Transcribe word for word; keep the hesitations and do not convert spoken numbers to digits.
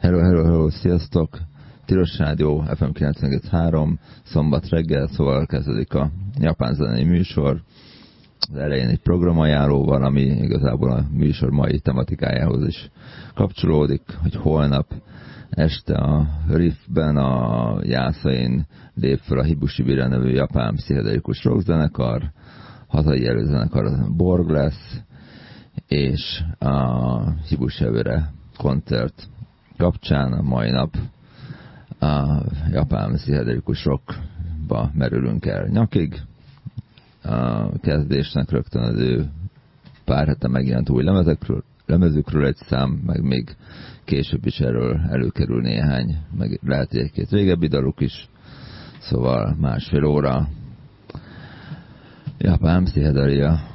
Hello, hello, hello, sziasztok! Tilos Rádió, ef em kilencven egész három, szombat reggel, szóval kezdődik a japán zenei műsor. Az elején egy programajánlóval, ami igazából a műsor mai tematikájához is kapcsolódik, hogy holnap este a Riffben a Yászain lép fel a Hibusibira nevű japán pszichedelikus rockzenekar, hazai előzenekar a Borg lesz, és a Hibusibira koncert kapcsán a mai nap a japán pszichedelikus rockba merülünk el nyakig. A kezdésnek rögtön az ő pár hete megjelent új lemezekről, lemezükről egy szám, meg még később is erről előkerül néhány, meg lehet egy-két régebbi daluk is, szóval másfél óra japán pszichedelia